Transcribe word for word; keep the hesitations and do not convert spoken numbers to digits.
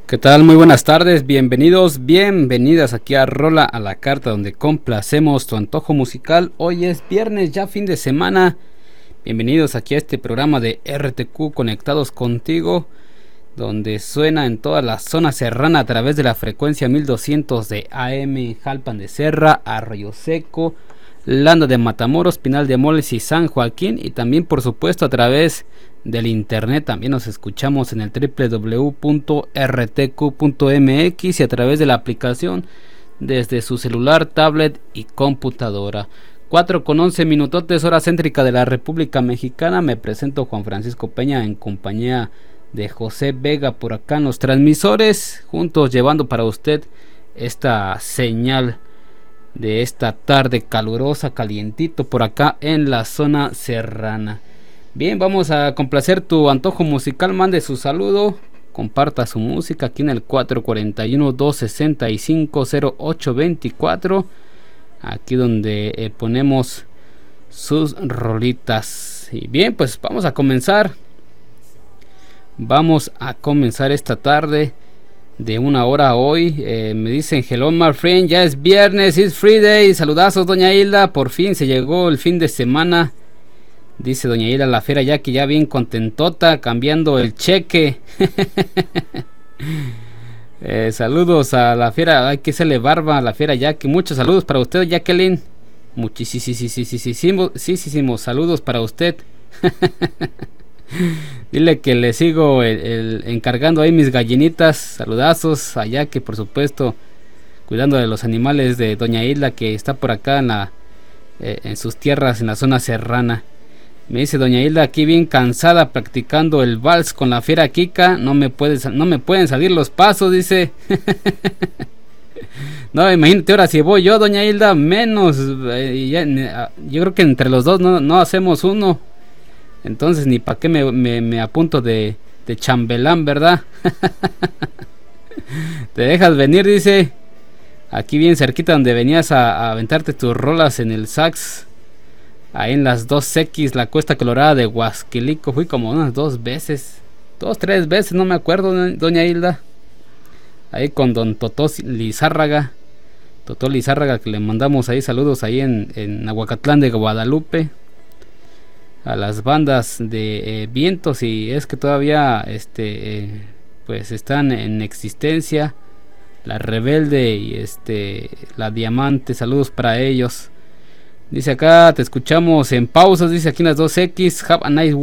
¿Qué tal? Muy buenas tardes, bienvenidos, bienvenidas aquí a Rola a la Carta, donde complacemos tu antojo musical. Hoy es viernes, ya fin de semana. Bienvenidos aquí a este programa de R T Q Conectados Contigo, donde suena en toda la zona serrana a través de la frecuencia mil doscientos de A M, Jalpan de Serra, Arroyo Seco, Landa de Matamoros, Pinal de Moles y San Joaquín, y también por supuesto a través del internet. También nos escuchamos en el doble u doble u doble u punto r t q punto m x y a través de la aplicación desde su celular, tablet y computadora. Cuatro con once minutotes, hora céntrica de la República Mexicana. Me presento, Juan Francisco Peña, en compañía de José Vega por acá en los transmisores, juntos llevando para usted esta señal de esta tarde calurosa, calientito por acá en la zona serrana. Bien, vamos a complacer tu antojo musical. Mande su saludo, comparta su música aquí en el cuatro cuatro uno, dos seis cinco, cero ocho dos cuatro, aquí donde eh, ponemos sus rolitas. Y bien, pues vamos a comenzar. Vamos a comenzar esta tarde de una hora hoy. Eh, me dicen hello my friend, ya es viernes, it's Friday. Saludazos, doña Hilda, por fin se llegó el fin de semana. Dice doña Hilda, la fiera Jackie ya bien contentota, cambiando el cheque. eh, saludos a la fiera, hay que hacerle barba a la fiera Jackie. Muchos saludos para usted, Jacqueline. Muchísimos saludos para usted. Dile que le sigo el, el, encargando ahí mis gallinitas. Saludazos a Jackie, por supuesto, cuidando de los animales de doña Hilda, que está por acá en, la, eh, en sus tierras, en la zona serrana. Me dice doña Hilda, aquí bien cansada practicando el vals con la fiera Kika. No me, puede, no me pueden salir los pasos, dice. No, imagínate ahora si voy yo, doña Hilda, menos. Eh, ya, yo creo que entre los dos no, no hacemos uno. Entonces ni para qué me, me, me apunto de, de chambelán, ¿verdad? Te dejas venir, dice. Aquí bien cerquita donde venías a, a aventarte tus rolas en el sax. Ahí en las dos X, la Cuesta Colorada de Huasquilico. Fui como unas dos veces. Dos, tres veces, no me acuerdo, doña Hilda. Ahí con don Totó Lizárraga. Totó Lizárraga, que le mandamos ahí saludos ahí en, en Aguacatlán de Guadalupe. A las bandas de eh, vientos, y es que todavía este eh, pues están en existencia. La Rebelde y este la Diamante, saludos para ellos. Dice acá, te escuchamos en pausas, dice aquí en las dos X. Have a nice